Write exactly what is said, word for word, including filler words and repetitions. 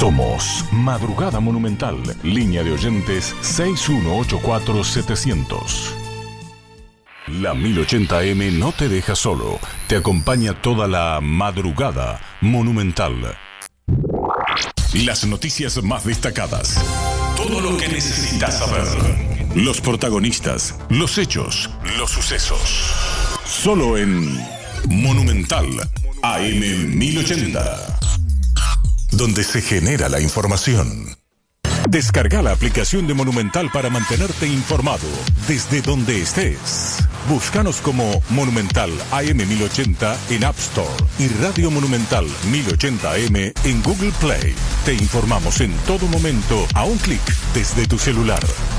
Somos Madrugada Monumental, línea de oyentes seis uno ocho cuatro setecientos. La mil ochenta eme no te deja solo, te acompaña toda la madrugada monumental. Las noticias más destacadas, todo lo que necesitas saber, los protagonistas, los hechos, los sucesos. Solo en Monumental A M mil ochenta, donde se genera la información. Descarga la aplicación de Monumental para mantenerte informado desde donde estés. Búscanos como Monumental A M mil ochenta en App Store y Radio Monumental mil ochenta eme en Google Play. Te informamos en todo momento a un clic desde tu celular.